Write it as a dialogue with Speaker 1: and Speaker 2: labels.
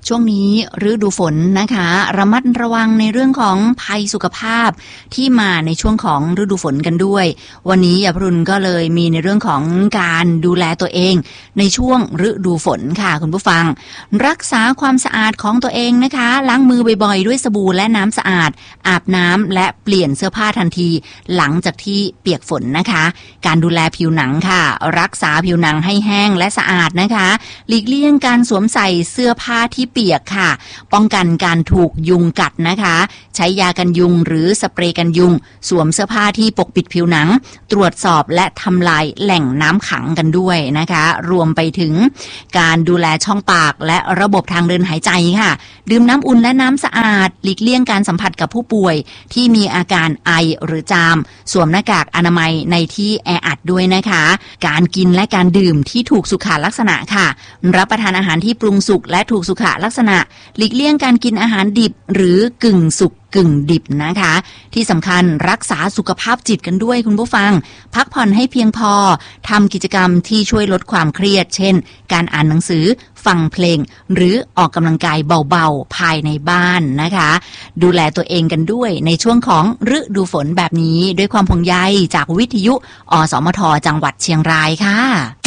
Speaker 1: ช่วงนี้ฤดูฝนนะคะระมัดระวังในเรื่องของภัยสุขภาพที่มาในช่วงของฤดูฝนกันด้วยวันนี้ยาพรุนก็เลยมีในเรื่องของการดูแลตัวเองในช่วงฤดูฝนค่ะคุณผู้ฟังรักษาความสะอาดของตัวเองนะคะล้างมือบ่อยๆด้วยสบู่และน้ำสะอาดอาบน้ำและเปลี่ยนเสื้อผ้าทันทีหลังจากที่เปียกฝนนะคะการดูแลผิวหนังค่ะรักษาผิวหนังให้แห้งและสะอาดนะคะหลีกเลี่ยงการสวมใส่เสื้อผ้าที่เปียกค่ะป้องกันการถูกยุงกัดนะคะใช้ยากันยุงหรือสเปรย์กันยุงสวมเสื้อผ้าที่ปกปิดผิวหนังตรวจสอบและทำลายแหล่งน้ำขังกันด้วยนะคะรวมไปถึงการดูแลช่องปากและระบบทางเดินหายใจค่ะดื่มน้ำอุ่นและน้ำสะอาดหลีกเลี่ยงการสัมผัสกับผู้ป่วยที่มีอาการไอหรือจามสวมหน้ากากอนามัยในที่แออัดด้วยนะคะการกินและการดื่มที่ถูกสุขลักษณะค่ะรับประทานอาหารที่ปรุงสุกและถูกสุขลักษณะหลีกเลี่ยงการกินอาหารดิบหรือกึ่งสุกกึ่งดิบนะคะที่สำคัญรักษาสุขภาพจิตกันด้วยคุณผู้ฟังพักผ่อนให้เพียงพอทำกิจกรรมที่ช่วยลดความเครียดเช่นการอ่านหนังสือฟังเพลงหรือออกกำลังกายเบาๆภายในบ้านนะคะดูแลตัวเองกันด้วยในช่วงของฤดูฝนแบบนี้ด้วยความห่วงใยจากวิทยุอสมทจังหวัดเชียงรายค่ะ